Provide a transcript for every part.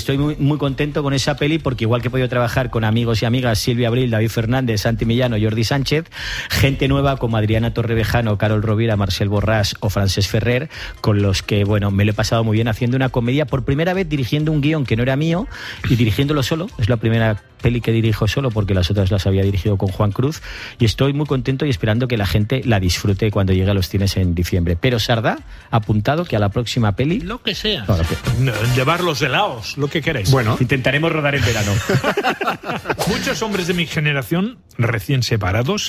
Estoy muy, muy contento con esa peli porque igual que he podido trabajar con amigos y amigas, Silvia Abril, David Fernández, Santi Millano, Jordi Sánchez, gente nueva como Adriana Torrevejano, Carol Rovira, Marcel Borràs o Francesc Ferrer, con los que, bueno, me lo he pasado muy bien haciendo una comedia, por primera vez dirigiendo un guión que no era mío y dirigiéndolo solo. Es la primera peli que dirijo solo porque las otras las había dirigido con Juan Cruz y estoy muy contento y esperando que la gente la disfrute cuando llegue a los cines en diciembre. Pero Sardá, apuntado que a la próxima peli... Lo que sea. No, llevar los helados, lo que queréis. Bueno, intentaremos rodar en verano. Muchos hombres de mi generación, recién separados,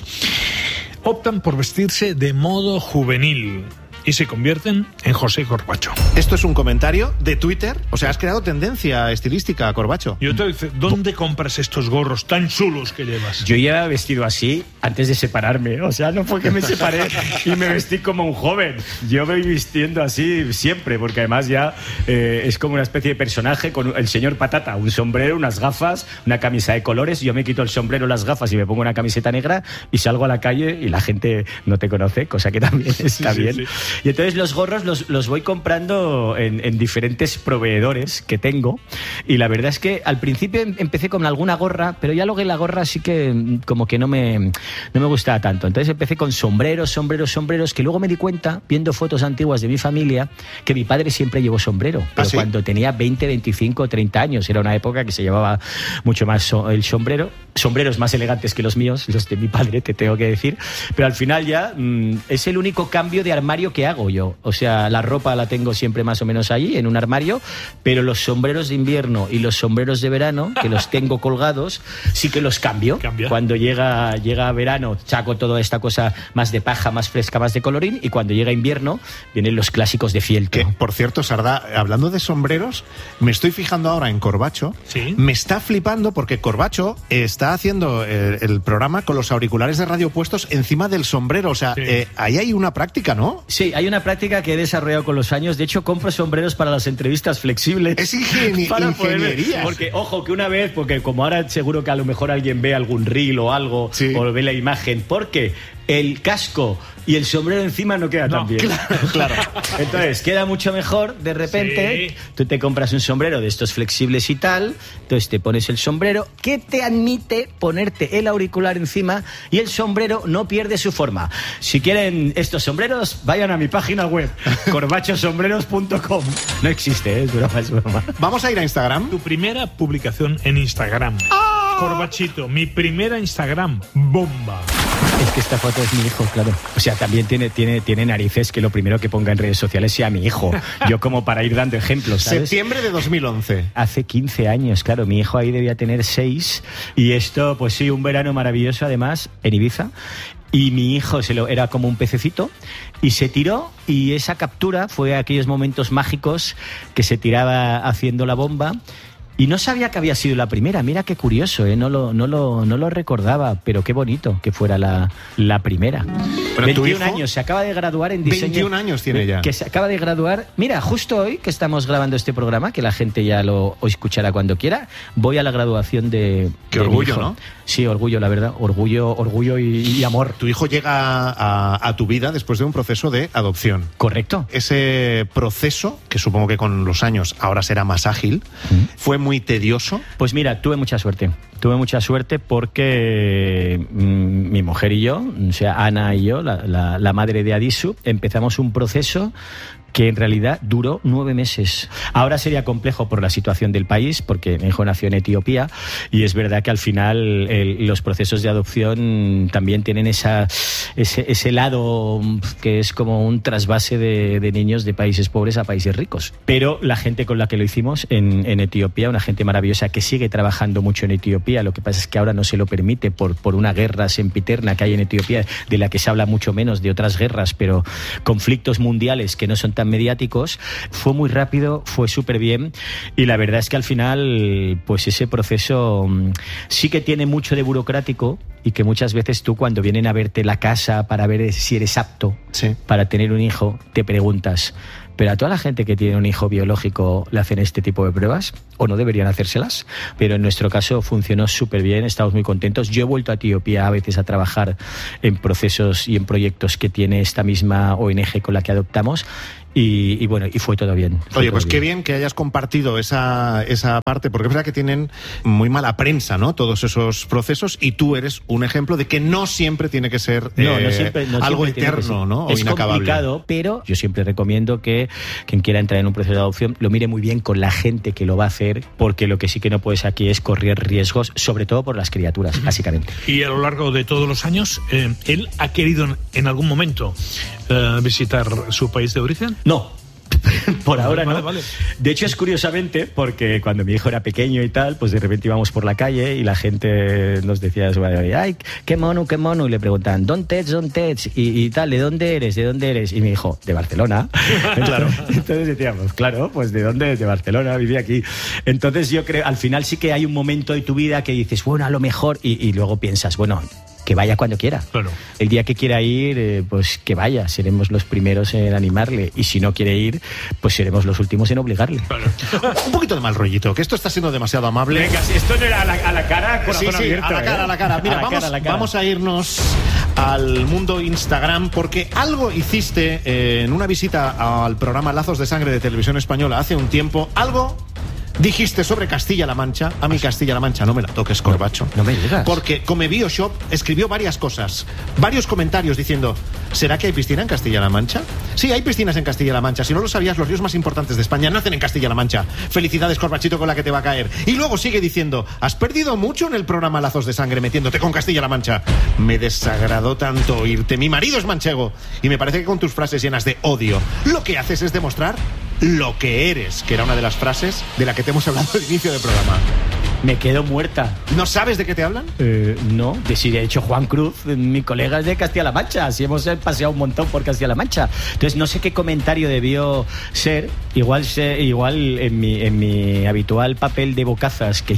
optan por vestirse de modo juvenil y se convierten en José Corbacho. Esto es un comentario de Twitter. O sea, has creado tendencia estilística, Corbacho. Y otro dice, ¿dónde compras estos gorros tan chulos que llevas? Yo llevaba vestido así antes de separarme. O sea, no fue que me separé y me vestí como un joven. Yo me voy vistiendo así siempre, porque además ya es como una especie de personaje con el señor Patata, un sombrero, unas gafas, una camisa de colores. Yo me quito el sombrero, las gafas y me pongo una camiseta negra y salgo a la calle y la gente no te conoce, cosa que también está bien. Sí. Y entonces los gorros los voy comprando en diferentes proveedores que tengo y la verdad es que al principio empecé con alguna gorra, pero ya luego la gorra sí que como que no me gustaba tanto. Entonces empecé con sombreros, que luego me di cuenta, viendo fotos antiguas de mi familia, que mi padre siempre llevó sombrero, pero ¿sí? Cuando tenía 20, 25, 30 años. Era una época que se llevaba mucho más el sombrero, sombreros más elegantes que los míos, los de mi padre, te tengo que decir, pero al final ya es el único cambio de armario que hago yo. O sea, la ropa la tengo siempre más o menos allí, en un armario, pero los sombreros de invierno y los sombreros de verano, que los tengo colgados, sí que los cambio. Cuando llega verano, saco toda esta cosa más de paja, más fresca, más de colorín, y cuando llega invierno, vienen los clásicos de fieltro. Que, por cierto, Sardá, hablando de sombreros, me estoy fijando ahora en Corbacho. ¿Sí? Me está flipando porque Corbacho está haciendo el programa con los auriculares de radio puestos encima del sombrero. O sea, sí. Ahí hay una práctica, ¿no? Sí, hay una práctica que he desarrollado con los años. De hecho, compro sombreros para las entrevistas flexibles. Es ingeniería. Porque, ojo, que una vez, porque como ahora seguro que a lo mejor alguien ve algún reel o algo, sí, o ve la imagen, porque el casco y el sombrero encima no queda tan bien. Claro. Entonces, queda mucho mejor, de repente, sí, tú te compras un sombrero de estos flexibles y tal, entonces te pones el sombrero que te admite ponerte el auricular encima y el sombrero no pierde su forma. Si quieren estos sombreros, vayan a mi página web, corbachosombreros.com. No existe, es broma. Vamos a ir a Instagram. Tu primera publicación en Instagram. Corbachito, mi primera Instagram, bomba. Es que esta foto es mi hijo, claro. O sea, también tiene narices que lo primero que ponga en redes sociales sea mi hijo. Yo como para ir dando ejemplos, ¿sabes? Septiembre de 2011. Hace 15 años, claro. Mi hijo ahí debía tener 6. Y esto, pues sí, un verano maravilloso además, en Ibiza. Y mi hijo era como un pececito y se tiró, y esa captura fue aquellos momentos mágicos que se tiraba haciendo la bomba. Y no sabía que había sido la primera. Mira qué curioso, ¿eh? No lo recordaba, pero qué bonito que fuera la primera. Bueno, 21 años, se acaba de graduar en diseño. 21 años tiene ya. Que se acaba de graduar. Mira, justo hoy que estamos grabando este programa, que la gente ya lo escuchará cuando quiera, voy a la graduación de Qué orgullo, mi hijo. ¿no? Sí, orgullo, la verdad. Orgullo y amor. Tu hijo llega a tu vida después de un proceso de adopción. Correcto. Ese proceso, que supongo que con los años ahora será más ágil, fue muy tedioso. Pues mira, tuve mucha suerte porque mi mujer y yo, o sea, Ana y yo, la madre de Adisu, empezamos un proceso que en realidad duró 9 meses. Ahora sería complejo por la situación del país, porque mi hijo nació en Etiopía, y es verdad que al final los procesos de adopción también tienen ese lado que es como un trasvase de niños de países pobres a países ricos. Pero la gente con la que lo hicimos en Etiopía, una gente maravillosa que sigue trabajando mucho en Etiopía, lo que pasa es que ahora no se lo permite por una guerra sempiterna que hay en Etiopía, de la que se habla mucho menos de otras guerras, pero conflictos mundiales que no son tan mediáticos. Fue muy rápido, fue súper bien, y la verdad es que al final pues ese proceso sí que tiene mucho de burocrático, y que muchas veces tú, cuando vienen a verte la casa para ver si eres apto para tener un hijo, te preguntas, ¿pero a toda la gente que tiene un hijo biológico le hacen este tipo de pruebas? ¿O no deberían hacérselas? Pero en nuestro caso funcionó súper bien, estamos muy contentos. Yo he vuelto a Etiopía a veces a trabajar en procesos y en proyectos que tiene esta misma ONG con la que adoptamos, y bueno, y fue todo bien. Oye, pues qué bien que hayas compartido esa parte, porque es verdad que tienen muy mala prensa, ¿no? Todos esos procesos, y tú eres un ejemplo de que no siempre tiene que ser algo eterno, ¿no? O es inacabable. Complicado, pero yo siempre recomiendo que quien quiera entrar en un proceso de adopción lo mire muy bien con la gente que lo va a hacer, porque lo que sí que no puedes aquí es correr riesgos, sobre todo por las criaturas, básicamente. Y a lo largo de todos los años, ¿él ha querido en algún momento visitar su país de origen? No. Por ahora vale, no. Vale. De hecho, es curiosamente porque cuando mi hijo era pequeño y tal, pues de repente íbamos por la calle y la gente nos decía, ay, qué mono, y le preguntaban, ¿dónde ets? Y tal, ¿de dónde eres? Y mi hijo, de Barcelona. Claro. Entonces decíamos, claro, pues ¿de dónde? De Barcelona, viví aquí. Entonces yo creo, al final sí que hay un momento de tu vida que dices, bueno, a lo mejor, y luego piensas, bueno, que vaya cuando quiera. Claro. El día que quiera ir, pues que vaya, seremos los primeros en animarle, y si no quiere ir, pues seremos los últimos en obligarle. Claro. Un poquito de mal rollito, que esto está siendo demasiado amable. Venga, si esto no era a la cara, corazón sí, abierto. a la cara. Mira, vamos a irnos al mundo Instagram, porque algo hiciste en una visita al programa Lazos de Sangre de Televisión Española hace un tiempo, algo dijiste sobre Castilla-La Mancha. A mí Castilla-La Mancha no me la toques, Corbacho. No me digas. Porque Come Bioshop escribió varias cosas, varios comentarios diciendo, ¿será que hay piscina en Castilla-La Mancha? Sí, hay piscinas en Castilla-La Mancha. Si no lo sabías, los ríos más importantes de España nacen en Castilla-La Mancha. Felicidades, Corbachito, con la que te va a caer. Y luego sigue diciendo, has perdido mucho en el programa Lazos de Sangre metiéndote con Castilla-La Mancha. Me desagradó tanto oírte. Mi marido es manchego y me parece que con tus frases llenas de odio lo que haces es demostrar lo que eres, que era una de las frases de la que te hemos hablado al inicio del programa. Me quedo muerta. ¿No sabes de qué te hablan? No, de hecho Juan Cruz, mi colega, es de Castilla-La Mancha. Sí, hemos paseado un montón por Castilla-La Mancha. Entonces no sé qué comentario debió ser. Igual en mi habitual papel de bocazas que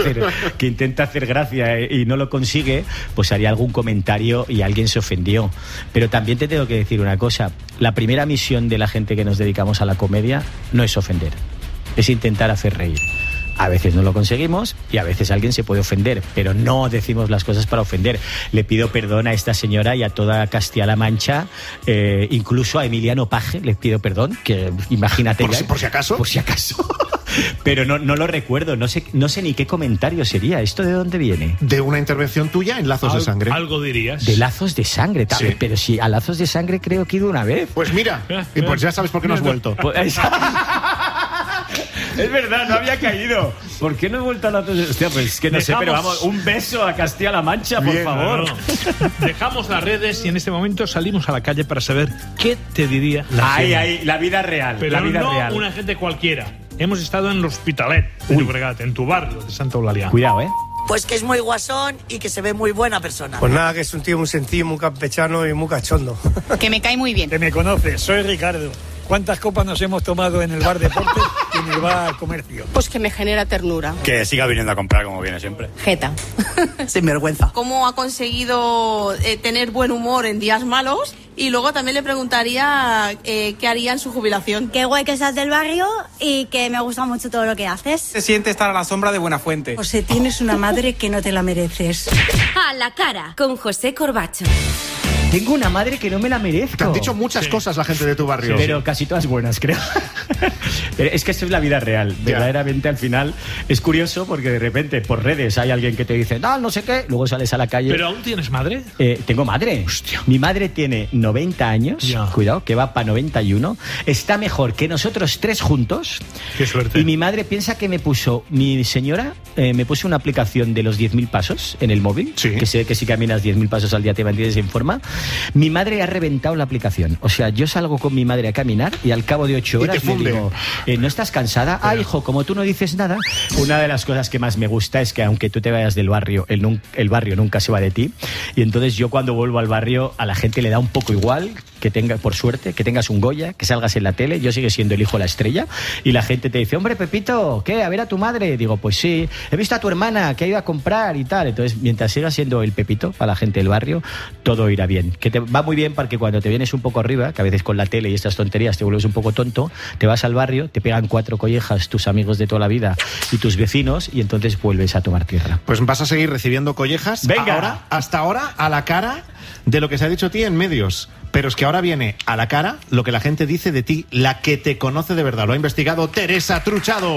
intenta hacer gracia y no lo consigue, pues haría algún comentario y alguien se ofendió. Pero también te tengo que decir una cosa. La primera misión de la gente que nos dedicamos a la comedia no es ofender, es intentar hacer reír. A veces no lo conseguimos y a veces alguien se puede ofender, pero no decimos las cosas para ofender. Le pido perdón a esta señora y a toda Castilla-La Mancha, incluso a Emiliano Paje le pido perdón, que imagínate... ¿Por si acaso? Por si acaso. Pero no lo recuerdo, no sé ni qué comentario sería. ¿Esto de dónde viene? De una intervención tuya en Lazos de Sangre. Algo dirías. De Lazos de Sangre, tal vez, Sí. pero si a Lazos de Sangre creo que he ido una vez. Pues mira, y pues ya sabes por qué no has vuelto. Es verdad, no había caído. ¿Por qué no he vuelto a Lazos de Sangre? Hostia, pues es que no sé, pero vamos, un beso a Castilla-La Mancha, por Bien, favor. No. Dejamos las redes y en este momento salimos a la calle para saber qué te diría la gente. Ahí, la vida real. Pero la vida no real. una gente cualquiera. Hemos estado en el Hospitalet de Llobregat, en tu barrio de Santa Eulalia. Cuidado, Pues que es muy guasón y que se ve muy buena persona. Pues nada, que es un tío muy sencillo, muy campechano y muy cachondo. Que me cae muy bien. Que me conoces, soy Ricardo. ¿Cuántas copas nos hemos tomado en el bar Deportes y en el bar Comercio? Pues que me genera ternura. Que siga viniendo a comprar como viene siempre. Jeta. Sin vergüenza. ¿Cómo ha conseguido tener buen humor en días malos? Y luego también le preguntaría qué haría en su jubilación. Qué guay que seas del barrio y que me gusta mucho todo lo que haces. Se siente estar a la sombra de Buenafuente. José, tienes una madre que no te la mereces. A la cara, con José Corbacho. Tengo una madre que no me la merezco. Te han dicho muchas cosas la gente de tu barrio. Pero casi todas buenas, creo. Pero es que esto es la vida real. Verdaderamente, al final, es curioso porque de repente por redes hay alguien que te dice, no sé qué, luego sales a la calle. ¿Pero aún tienes madre? Tengo madre. Hostia. Mi madre tiene 90 años. Ya. Cuidado, que va para 91. Está mejor que nosotros tres juntos. Qué suerte. Y mi madre piensa que mi señora me puso una aplicación de los 10.000 pasos en el móvil. Sí. Que sé que si caminas 10.000 pasos al día te mantienes en forma. Mi madre ha reventado la aplicación. O sea, yo salgo con mi madre a caminar y al cabo de 8 horas te le funde. digo, ¿no estás cansada? Hijo, como tú no dices nada. Una de las cosas que más me gusta es que aunque tú te vayas del barrio, el barrio nunca se va de ti. Y entonces yo cuando vuelvo al barrio a la gente le da un poco igual que tengas, por suerte, que tengas un Goya, que salgas en la tele. Yo sigue siendo el hijo de la estrella. Y la gente te dice, hombre, Pepito, ¿qué? A ver a tu madre. Digo, pues sí, he visto a tu hermana que ha ido a comprar y tal. Entonces, mientras siga siendo el Pepito para la gente del barrio, todo irá bien. bien. Que te va muy bien para que cuando te vienes un poco arriba, que a veces con la tele y estas tonterías te vuelves un poco tonto, te vas al barrio, te pegan 4 collejas tus amigos de toda la vida y tus vecinos y entonces vuelves a tomar tierra. Pues vas a seguir recibiendo collejas. Venga. Hasta ahora a la cara de lo que se ha dicho a ti en medios. Pero es que ahora viene a la cara lo que la gente dice de ti, la que te conoce de verdad. Lo ha investigado Teresa Truchado.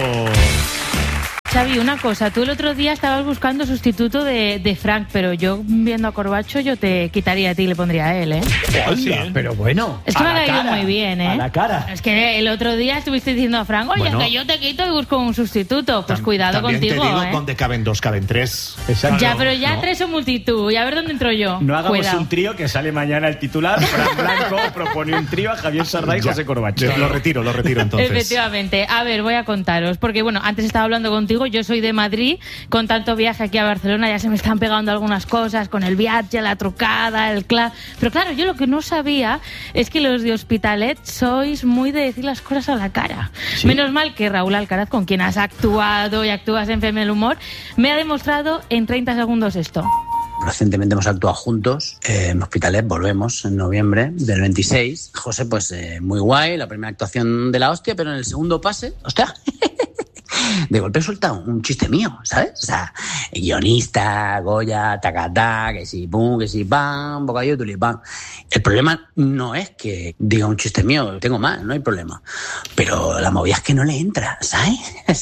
Xavi, una cosa, tú el otro día estabas buscando sustituto de Frank, pero yo viendo a Corbacho yo te quitaría a ti y le pondría a él, ¿eh? Hola, pero bueno. Es que me ha caído muy bien, ¿eh? A la cara. Es que el otro día estuviste diciendo a Frank, oye, bueno, que yo te quito y busco un sustituto. Pues cuidado contigo, te digo, ¿eh? donde caben 2, caben 3. Exacto. Ya, pero ya 3 son multitud. Y a ver dónde entro yo. No hagamos Cuidado. un trío que sale mañana el titular. Fran Blanco propone un trío a Javier Sardá y José Corbacho. Lo retiro entonces. Efectivamente. A ver, voy a contaros. Porque, bueno, antes estaba hablando contigo, yo soy de Madrid. Con tanto viaje aquí a Barcelona ya se me están pegando algunas cosas con el viaje, la trucada, el clap. Pero claro, yo lo que no sabía es que los de Hospitalet sois muy de decir las cosas a la cara. ¿Sí? Menos mal que Raúl Alcaraz, con quien has actuado y actúas en FM El Humor, me ha demostrado en 30 segundos esto. Recientemente hemos actuado juntos en Hospitalet, volvemos en noviembre del 26. José, pues muy guay, la primera actuación de la hostia, pero en el segundo pase, ¡hostia! De golpe suelta un chiste mío, ¿sabes? O sea, guionista, Goya, tacatá, que si pum, que si pam, bocadillo, tulipán. El problema no es que diga un chiste mío, tengo más, no hay problema. Pero la movida es que no le entra, ¿sabes?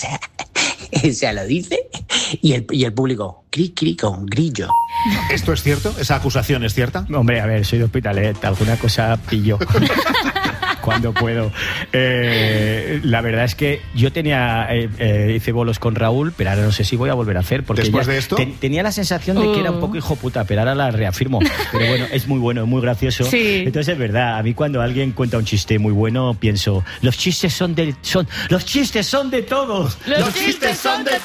O sea, lo dice y el público, cri, con grillo. ¿Esto es cierto? ¿Esa acusación es cierta? Hombre, a ver, soy de Hospitalet, alguna cosa pillo. Cuando puedo. La verdad es que yo hice bolos con Raúl, pero ahora no sé si voy a volver a hacer. Porque ¿después de esto? Tenía la sensación de que era un poco hijo puta, pero ahora la reafirmo. Pero bueno, es muy bueno, es muy gracioso. Sí. Entonces es verdad, a mí cuando alguien cuenta un chiste muy bueno, pienso, los chistes son de todos. Los chistes son de todos. Los chistes son de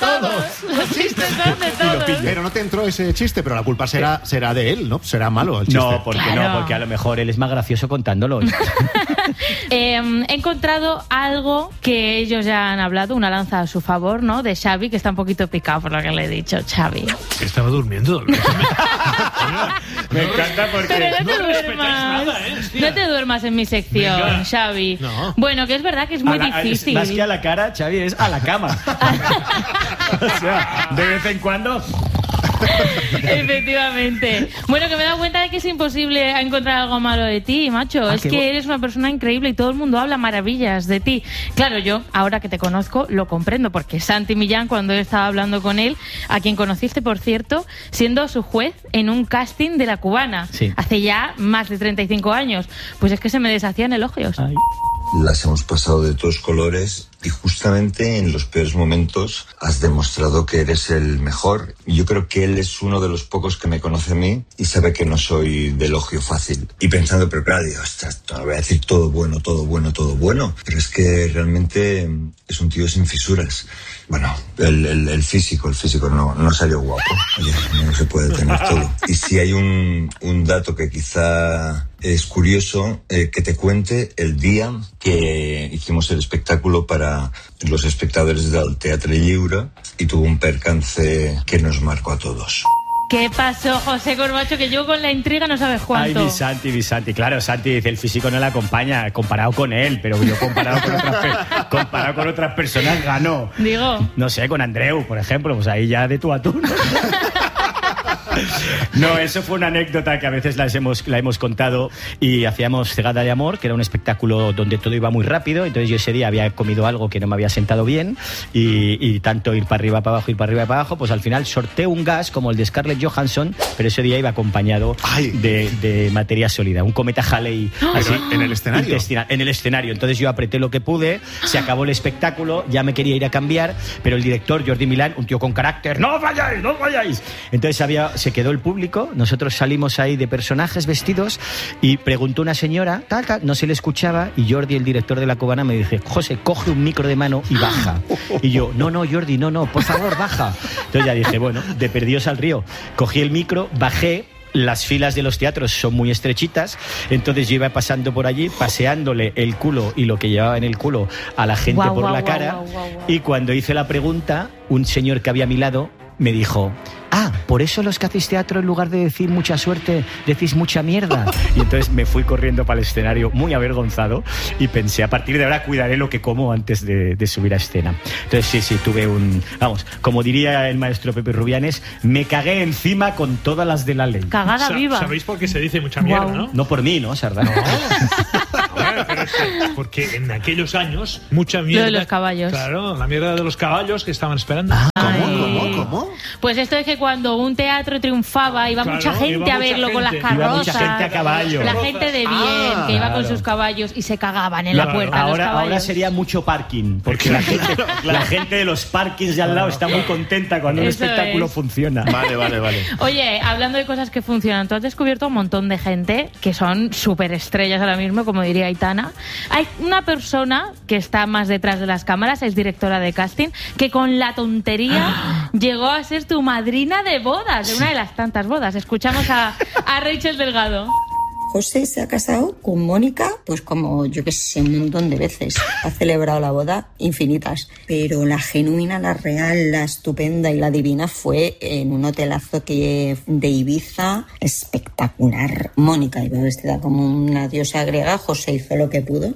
todos. Pero no te entró ese chiste, pero la culpa será de él, ¿no? Será malo el chiste. No, porque a lo mejor él es más gracioso contándolo. He encontrado algo que ellos ya han hablado, una lanza a su favor, ¿no? De Xavi, que está un poquito picado por lo que le he dicho, Xavi. Estaba durmiendo. Me encanta porque... Pero no te duermas. No te duermas en mi sección, venga, Xavi. No. Bueno, que es verdad que es muy difícil. Más que a la cara, Xavi, es a la cama. O sea, de vez en cuando... Efectivamente. Bueno, que me he dado cuenta de que es imposible encontrar algo malo de ti, macho. Es que eres una persona increíble y todo el mundo habla maravillas de ti. Claro, yo, ahora que te conozco, lo comprendo, porque Santi Millán, cuando estaba hablando con él, a quien conociste, por cierto, siendo su juez en un casting de La Cubana, sí, hace ya más de 35 años, pues es que se me deshacían elogios. Ay. Las hemos pasado de todos colores y justamente en los peores momentos has demostrado que eres el mejor. Yo creo que él es uno de los pocos que me conoce a mí y sabe que no soy de elogio fácil. Y pensando, pero claro, digo, no voy a decir todo bueno, pero es que realmente es un tío sin fisuras. Bueno, el físico no salió guapo. Oye, no se puede tener todo. Y si hay un dato que quizá es curioso, que te cuente el día que hicimos el espectáculo para los espectadores del Teatre Lliure y tuvo un percance que nos marcó a todos. ¿Qué pasó, José Corbacho? Que yo con la intriga no sabes cuánto. Ay, mi Santi. Claro, Santi dice, el físico no le acompaña, comparado con él, pero yo comparado con otras personas ganó. Digo. No sé, con Andreu, por ejemplo, pues ahí ya de tú a tú. No, eso fue una anécdota que a veces la hemos contado y hacíamos Cegada de Amor, que era un espectáculo donde todo iba muy rápido, entonces yo ese día había comido algo que no me había sentado bien y tanto ir para arriba, para abajo, pues al final sorteé un gas como el de Scarlett Johansson, pero ese día iba acompañado de materia sólida, un cometa Halley. Así, ¿en el escenario? En el escenario, entonces yo apreté lo que pude, se acabó el espectáculo, ya me quería ir a cambiar, pero el director, Jordi Milán, un tío con carácter, ¡no vayáis! Entonces se quedó el público, nosotros salimos ahí de personajes vestidos y preguntó una señora, no se le escuchaba y Jordi, el director de La Cubana, me dice, José, coge un micro de mano y baja. Y yo, no, Jordi, no, por favor, baja. Entonces ya dije, bueno, de perdidos al río. Cogí el micro, bajé. Las filas de los teatros son muy estrechitas, entonces yo iba pasando por allí, paseándole el culo y lo que llevaba en el culo a la gente por la cara. Y cuando hice la pregunta, un señor que había a mi lado me dijo: por eso los que hacéis teatro, en lugar de decir mucha suerte, decís mucha mierda. Y entonces me fui corriendo para el escenario muy avergonzado y pensé, a partir de ahora cuidaré lo que como antes de subir a escena. Entonces sí, tuve como diría el maestro Pepe Rubianes, me cagué encima con todas las de la ley. Cagada viva. ¿Sabéis por qué se dice mucha mierda, no? No por mí, ¿no, Sardá? Bueno, pero es que, porque en aquellos años, mucha mierda... Lo de los caballos. Claro, la mierda de los caballos que estaban esperando. ¿Cómo? Pues esto es que cuando un teatro triunfaba, iba mucha gente a verlo con las carrozas. Iba mucha gente a caballo. La gente de bien, que iba con sus caballos y se cagaban en la puerta. Ahora sería mucho parking, porque la gente de los parkings de al lado está muy contenta cuando un espectáculo funciona. Vale. Oye, hablando de cosas que funcionan, tú has descubierto un montón de gente que son súper estrellas ahora mismo, como diría Aitana. Hay una persona que está más detrás de las cámaras, es directora de casting, que con la tontería llegó a ser tu madrina de bodas, de una de las tantas bodas. Escuchamos a Rachel Delgado. José se ha casado con Mónica, pues como yo que sé, un montón de veces. Ha celebrado la boda infinitas. Pero la genuina, la real, la estupenda y la divina fue en un hotelazo de Ibiza, espectacular. Mónica iba vestida como una diosa griega, José hizo lo que pudo.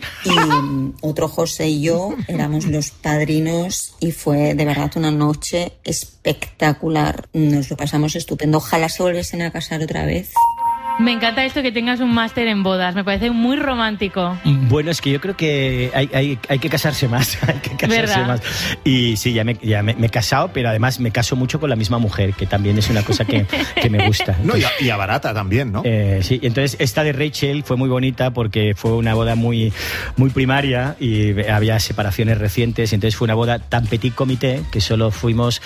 Y otro José y yo éramos los padrinos y fue de verdad una noche espectacular. Nos lo pasamos estupendo. Ojalá se volviesen a casar otra vez. Me encanta esto que tengas un máster en bodas, me parece muy romántico. Bueno, es que yo creo que hay que casarse más, más. Y sí, ya me he casado, pero además me caso mucho con la misma mujer, que también es una cosa que me gusta. Entonces, y a barata también, ¿no? Sí, entonces esta de Rachel fue muy bonita porque fue una boda muy, muy primaria y había separaciones recientes, entonces fue una boda tan petit comité que solo fuimos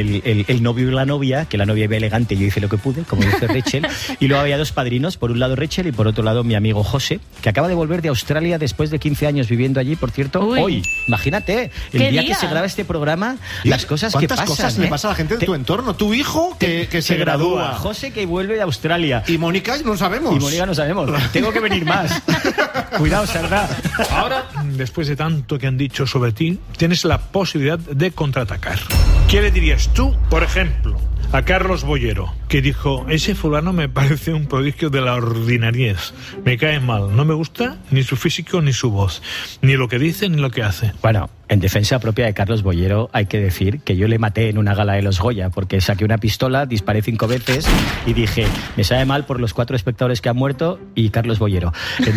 el novio y la novia, que la novia iba elegante y yo hice lo que pude, como dice Rachel, y luego había dos padrinos, por un lado Rachel y por otro lado mi amigo José, que acaba de volver de Australia después de 15 años viviendo allí, por cierto. Hoy, imagínate, el día que se graba este programa, las cosas que pasan. ¿Cuántas cosas le pasa a la gente de tu entorno? Tu hijo que se gradúa. José que vuelve de Australia. Y Mónica no sabemos. Tengo que venir más. Cuidado, Sardá. Ahora, después de tanto que han dicho sobre ti, tienes la posibilidad de contraatacar. ¿Qué le dirías tú, por ejemplo, a Carlos Bollero, que dijo: ese fulano me parece un prodigio de la ordinariez, me cae mal, no me gusta ni su físico ni su voz, ni lo que dice ni lo que hace? Bueno, en defensa propia de Carlos Bollero hay que decir que yo le maté en una gala de los Goya, porque saqué una pistola, disparé 5 veces y dije: me sabe mal por los 4 espectadores que han muerto y Carlos Bollero.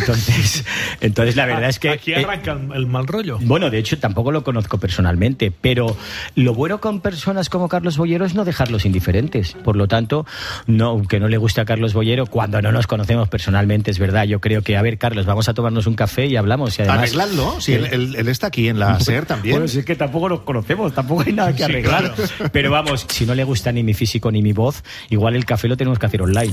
Entonces la verdad es que... Aquí arranca el mal rollo. Bueno, de hecho tampoco lo conozco personalmente, pero lo bueno con personas como Carlos Bollero es no dejarlos indiferentes. Por lo tanto, que no le guste a Carlos Bollero cuando no nos conocemos personalmente, es verdad. Yo creo que, a ver, Carlos, vamos a tomarnos un café y hablamos. Y además, arregladlo, si él está aquí en la SER también. Bueno, si es que tampoco nos conocemos, tampoco hay nada que arreglar. Claro. Pero vamos, si no le gusta ni mi físico ni mi voz, igual el café lo tenemos que hacer online.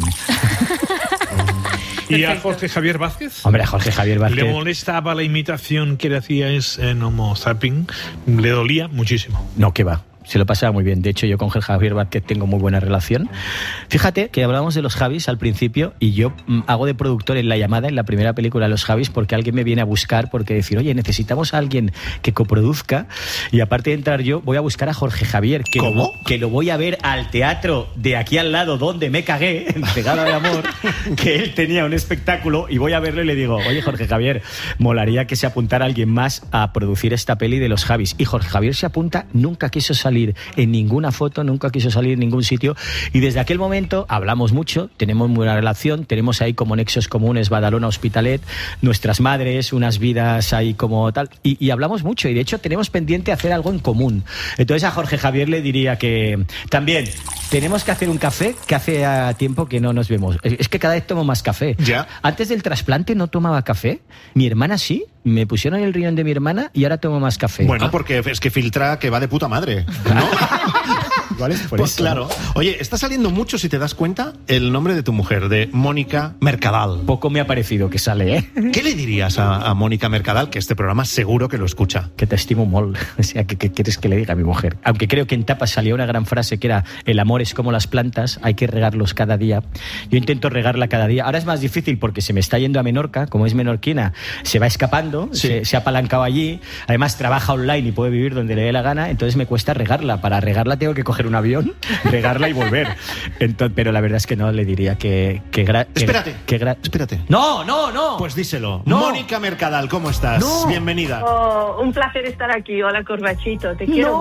¿Y a Jorge Javier Vázquez? Hombre, a Jorge Javier Vázquez. ¿Le molestaba la imitación que le hacíais en Homo Zapping? ¿Le dolía muchísimo? No, que va. Se lo pasaba muy bien. De hecho, yo con Javier Vázquez tengo muy buena relación. Fíjate que hablábamos de los Javis al principio y yo hago de productor en La Llamada, en la primera película de los Javis, porque alguien me viene a buscar, porque decir, oye, necesitamos a alguien que coproduzca, y aparte de entrar yo, voy a buscar a Jorge Javier, que lo voy a ver al teatro de aquí al lado donde me cagué, en Pegada de Amor, que él tenía un espectáculo, y voy a verlo y le digo: oye, Jorge Javier, molaría que se apuntara alguien más a producir esta peli de los Javis. Y Jorge Javier se apunta, nunca quiso salir en ninguna foto, nunca quiso salir en ningún sitio, y desde aquel momento hablamos mucho, tenemos muy buena relación, tenemos ahí como nexos comunes Badalona, Hospitalet, nuestras madres, unas vidas ahí como tal, y hablamos mucho, y de hecho tenemos pendiente hacer algo en común. Entonces a Jorge Javier le diría que también tenemos que hacer un café, que hace tiempo que no nos vemos. Es que cada vez tomo más café. ¿Ya? Antes del trasplante no tomaba café, mi hermana sí, me pusieron el riñón de mi hermana y ahora tomo más café. Bueno, porque es que filtra que va de puta madre, ¿no? ¿Vale? Pues claro. Oye, está saliendo mucho, si te das cuenta, el nombre de tu mujer, de Mónica Mercadal. Poco me ha parecido que sale, ¿eh? ¿Qué le dirías a Mónica Mercadal, que este programa seguro que lo escucha? Que te estimo molt. O sea, ¿qué quieres que le diga a mi mujer? Aunque creo que en Tapas salía una gran frase que era: el amor es como las plantas, hay que regarlos cada día. Yo intento regarla cada día. Ahora es más difícil porque se me está yendo a Menorca, como es menorquina, se va escapando, sí. se ha apalancado allí, además trabaja online y puede vivir donde le dé la gana, entonces me cuesta regarla. Para regarla tengo que coger un avión, regarla y volver. Entonces, pero la verdad es que no le diría que Espérate. No. Pues díselo. No. Mónica Mercadal, ¿cómo estás? No. Bienvenida. Un placer estar aquí. Hola, Corbachito. Te quiero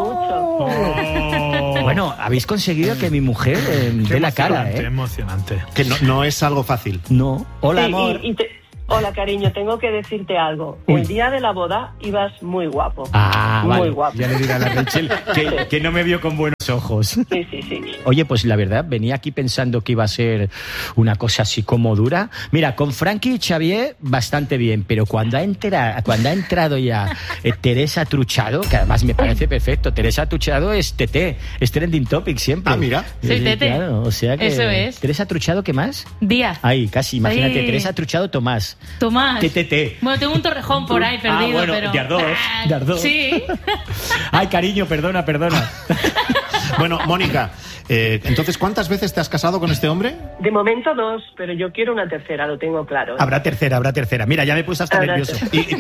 mucho. Bueno, habéis conseguido que mi mujer dé la cara, ¿eh? Emocionante. Que no es algo fácil. No. Hola, Sí, amor. Hola, cariño. Tengo que decirte algo. El día de la boda ibas muy guapo. Ah, muy vale. guapo. Ya le diré a la Rachel que no me vio con buenos ojos. Sí. Oye, pues la verdad, venía aquí pensando que iba a ser una cosa así como dura. Mira, con Frankie y Xavier bastante bien, pero cuando ha entrado ya Teresa Truchado, que además me parece perfecto, Teresa Truchado es TT, es trending topic siempre. Ah, mira. Soy Tete. Claro, o sea que... Eso es. Teresa Truchado, ¿qué más? Díaz. Ay, casi, imagínate, Ay. Teresa Truchado, Tomás. TTT. Bueno, tengo un Torrejón por ahí perdido, bueno, pero... de Ardós. Sí. Ay, cariño, perdona. Bueno, Mónica, entonces, ¿cuántas veces te has casado con este hombre? De momento 2, pero yo quiero una tercera, lo tengo claro. Habrá tercera. Mira, ya me puse hasta Habrá nervioso. Y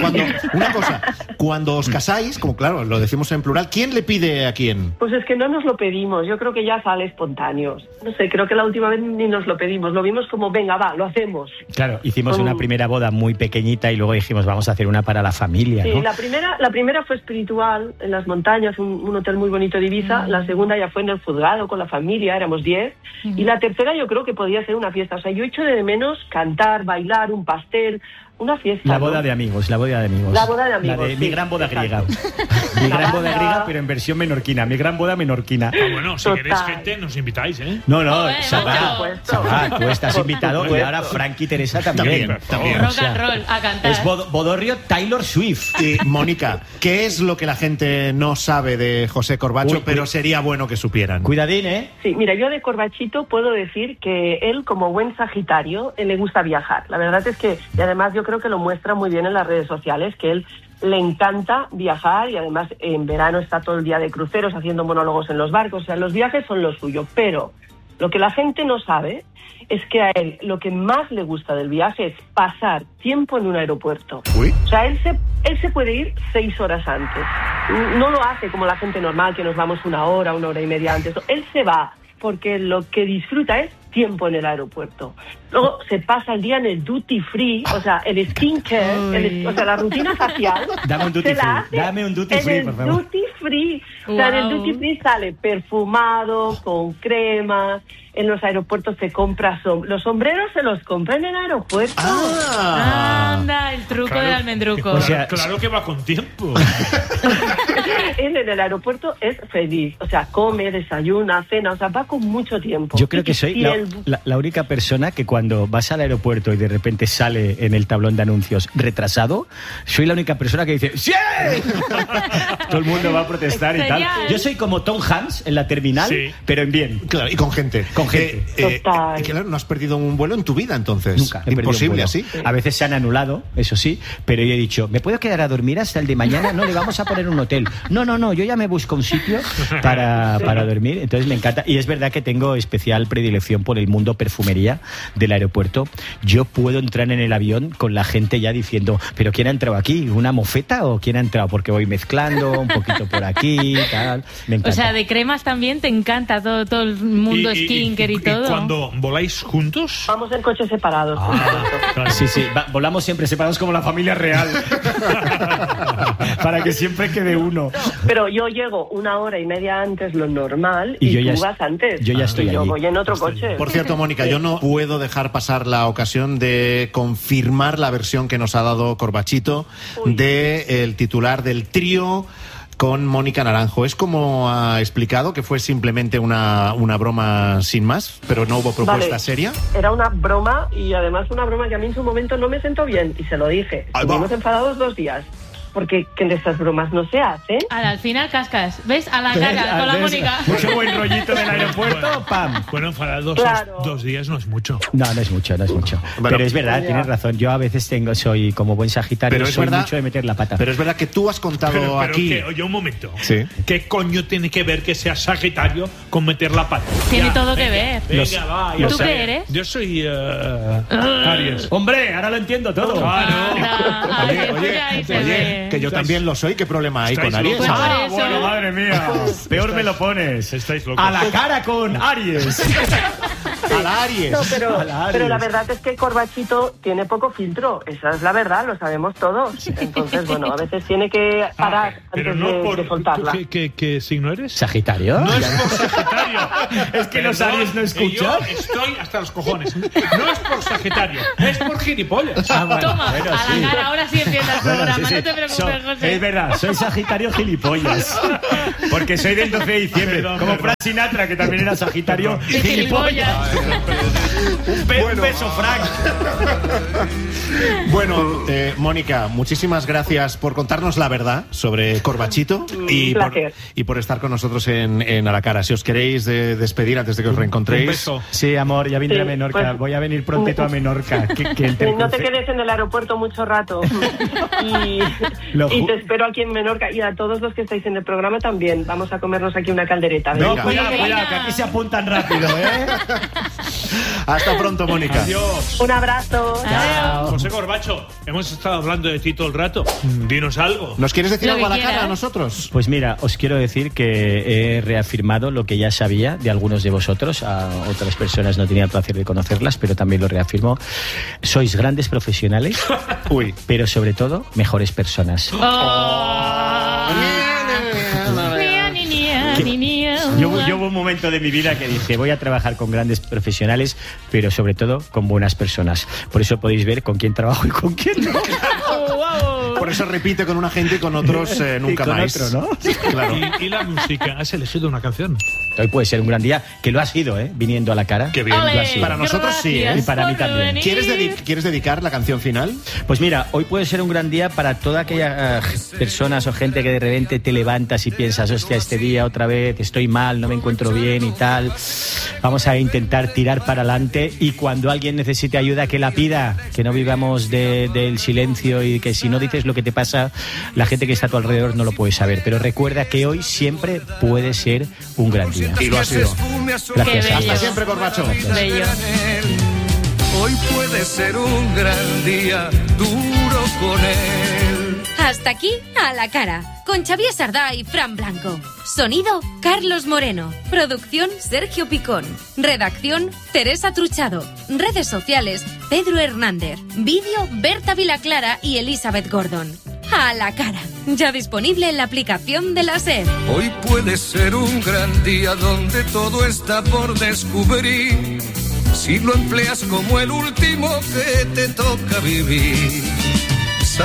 cuando os casáis, como claro, lo decimos en plural, ¿quién le pide a quién? Pues es que no nos lo pedimos, yo creo que ya sale espontáneo. No sé, creo que la última vez ni nos lo pedimos, lo vimos como, venga, va, lo hacemos. Claro, hicimos una primera boda muy pequeñita y luego dijimos, vamos a hacer una para la familia, Sí, ¿no? la primera fue espiritual, en las montañas, un hotel muy bonito de Ibiza. La segunda ya fue en el juzgado con la familia, éramos 10. Y la tercera yo creo que podía ser una fiesta. O sea, yo echo de menos cantar, bailar, un pastel, una fiesta. La boda de amigos. La boda de amigos, La de mi sí, gran boda exacto. griega. Mi gran boda griega, pero en versión menorquina. Mi gran boda menorquina. Bueno, si queréis gente, nos invitáis, ¿eh? No, Sabá, tú estás invitado y ahora Frankie y Teresa también. También. Rock and roll, a cantar. Es bodorrio Taylor Swift. Y Mónica, ¿qué es lo que la gente no sabe de José Corbacho, pero sería bueno que supieran? Cuidadín, ¿eh? Sí, mira, yo de Corbachito puedo decir que él, como buen Sagitario, le gusta viajar. La verdad es que, y además yo creo que lo muestra muy bien en las redes sociales, que él le encanta viajar y además en verano está todo el día de cruceros haciendo monólogos en los barcos. O sea, los viajes son lo suyo, pero lo que la gente no sabe es que a él lo que más le gusta del viaje es pasar tiempo en un aeropuerto. Uy. O sea, él se puede ir 6 horas antes. No lo hace como la gente normal, que nos vamos 1 hora, 1 hora y media antes. Él se va porque lo que disfruta es tiempo en el aeropuerto. Luego se pasa el día en el duty free, o sea, el skincare, o sea, la rutina facial. Dame un duty free. Dame un duty free, por favor. En el duty free. O sea, en el duty free sale perfumado, con cremas. En los aeropuertos se compra los sombreros se los compra en el aeropuerto. Anda, el truco del almendruco. O sea, claro que va con tiempo. Él en el aeropuerto es feliz. O sea, come, desayuna, cena, o sea, va con mucho tiempo. Yo creo que soy la única persona que cuando vas al aeropuerto y de repente sale en el tablón de anuncios retrasado, soy la única persona que dice ¡sí! Todo el mundo va a protestar y tal. Yo soy como Tom Hanks en la terminal, Sí. pero en bien. Claro, y con gente. Total. Claro, no has perdido un vuelo en tu vida, entonces. Nunca. He perdido un Imposible, vuelo. así. A veces se han anulado, eso sí, pero yo he dicho, ¿me puedo quedar a dormir hasta el de mañana? No, le vamos a poner un hotel. No, yo ya me busco un sitio para dormir. Entonces me encanta. Y es verdad que tengo especial predilección por el mundo perfumería del aeropuerto. Yo puedo entrar en el avión con la gente ya diciendo, ¿pero quién ha entrado aquí? ¿Una mofeta o quién ha entrado? Porque voy mezclando un poquito por aquí, tal. Me encanta. O sea, de cremas también te encanta todo el mundo skincare y todo. ¿Y cuando voláis juntos? Vamos en coches separados. Sí, volamos siempre separados como la familia real. Para que siempre quede uno. Pero yo llego 1 hora y media antes lo normal Y y, yo tú ya vas antes. yo ya estoy y yo allí. voy en otro coche. Por cierto, Mónica, yo no puedo dejar pasar la ocasión de confirmar la versión que nos ha dado Corbachito de el titular del trío con Mónica Naranjo. Es como ha explicado, que fue simplemente una broma sin más, pero no hubo propuesta Vale. seria. Era una broma y además una broma que a mí en su momento no me sentó bien y se lo dije. Estuvimos enfadados 2 días. Porque que de estas bromas no se hacen. Al final cascas. ¿Ves? A la cara, con la Mónica. Mucho buen rollito del aeropuerto, ¡pam! Bueno, enfadados Claro. 2 días no es mucho. No es mucho. Bueno, pero es verdad, ya. tienes razón. Yo a veces soy como buen sagitario, Pero es soy verdad- mucho de meter la pata. Pero es verdad que tú has contado Pero aquí... que, oye, un momento. Sí. ¿Qué coño tiene que ver que sea Sagitario con meter la pata? Tiene Ya, todo que venga, ver. Venga, va. ¿Tú qué eres? Yo soy Aries. Hombre, ahora lo entiendo todo. Claro. Anda, Oye, pues ya ahí se oye, ve. Que yo también lo soy. ¿Qué problema hay con Aries? Bueno, madre mía. Peor me lo pones. Estáis locos. A la cara con Aries. A la Aries. No, pero la verdad es que Corbachito tiene poco filtro. Esa es la verdad, lo sabemos todos. Entonces, bueno, a veces tiene que parar pero antes no de soltarla. ¿Qué signo eres? ¿Sagitario? No es por Sagitario. Es que los Aries no escuchan. Yo estoy hasta los cojones. No es por Sagitario, es por gilipollas. Toma, a la cara, ahora sí empieza el programa. No te preocupes, José. Es verdad, soy Sagitario gilipollas. Porque soy del 12 de diciembre. Como Frank Sinatra, que también era Sagitario gilipollas. Un beso, Frank. Bueno, Mónica, muchísimas gracias por contarnos la verdad sobre Corbachito y por estar con nosotros en A la Cara. Si os queréis despedir antes de que os reencontréis. Un beso. Sí, amor, ya vendré a Menorca. Pues, voy a venir prontito a Menorca. No te quedes en el aeropuerto mucho rato. y te espero aquí en Menorca. Y a todos los que estáis en el programa también. Vamos a comernos aquí una caldereta. No, cuidado, que aquí se apuntan rápido, ¿eh? Hasta pronto, Mónica. Adiós. Un abrazo. Chao. José Corbacho, hemos estado hablando de ti todo el rato. Dinos algo. ¿Nos quieres decir algo a la cara a nosotros? Pues mira, os quiero decir que he reafirmado lo que ya sabía de algunos de vosotros. A otras personas no tenía el placer de conocerlas, pero también lo reafirmo. Sois grandes profesionales, pero sobre todo, mejores personas. Yo hubo un momento de mi vida que dije, voy a trabajar con grandes profesionales, pero sobre todo con buenas personas. Por eso podéis ver con quién trabajo y con quién no. Por eso repite con una gente y con otros nunca con más. Otro, ¿no? Claro. ¿Y la música? ¿Has elegido una canción? Hoy puede ser un gran día, que lo ha sido, viniendo a la cara. Qué bien. Ole, para nosotros sí, Y para mí también. ¿Quieres dedicar la canción final? Pues mira, hoy puede ser un gran día para toda aquella personas o gente que de repente te levantas y piensas, hostia, este día otra vez estoy mal, no me encuentro bien y tal. Vamos a intentar tirar para adelante y cuando alguien necesite ayuda, que la pida, que no vivamos del silencio y que si no dices lo que te pasa, la gente que está a tu alrededor no lo puede saber. Pero recuerda que hoy siempre puede ser un gran día. Y lo ha sido. Gracias. Hasta siempre, Corbacho. Bello. Hoy puede ser un gran día, duro con él. Hasta aquí A la Cara, con Xavier Sardá y Fran Blanco. Sonido, Carlos Moreno. Producción, Sergio Picón. Redacción, Teresa Truchado. Redes sociales, Pedro Hernández. Vídeo, Berta Vilaclara y Elizabeth Gordon. A la Cara, ya disponible en la aplicación de la SER. Hoy puede ser un gran día donde todo está por descubrir, si lo empleas como el último que te toca vivir.